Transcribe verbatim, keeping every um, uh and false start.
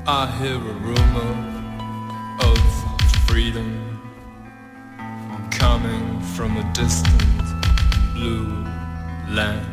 I hear a rumor of freedom coming from a distant blue land.